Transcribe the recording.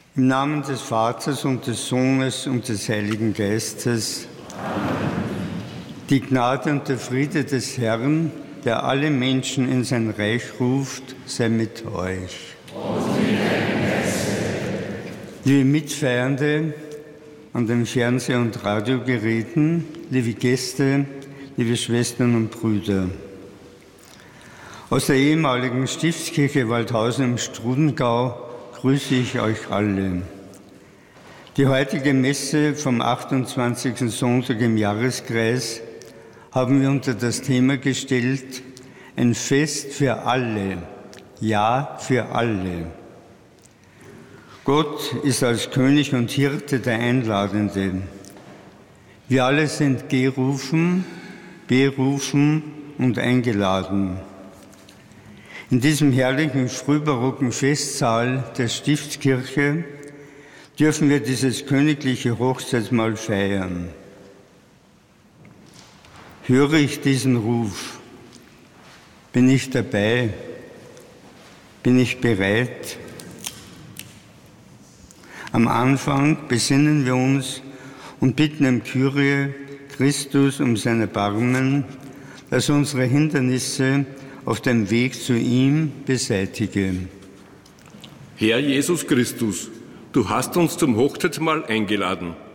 Im Namen des Vaters und des Sohnes und des Heiligen Geistes. Die Gnade und der Friede des Herrn, der alle Menschen in sein Reich ruft, sei mit euch. Liebe Mitfeiernde an den Fernseh- und Radiogeräten, liebe Gäste, liebe Schwestern und Brüder. Aus der ehemaligen Stiftskirche Waldhausen im Strudengau grüße ich euch alle. Die heutige Messe vom 28. Sonntag im Jahreskreis haben wir unter das Thema gestellt, ein Fest für alle, ja für alle. Gott ist als König und Hirte der Einladende. Wir alle sind gerufen, berufen und eingeladen. In diesem herrlichen frühbarocken Festsaal der Stiftskirche dürfen wir dieses königliche Hochzeitsmahl feiern. Höre ich diesen Ruf? Bin ich dabei? Bin ich bereit? Am Anfang besinnen wir uns und bitten dem Kyrie Christus um sein Erbarmen, dass unsere Hindernisse auf dem Weg zu ihm beseitige. Herr Jesus Christus, du hast uns zum Hochzeitsmahl eingeladen.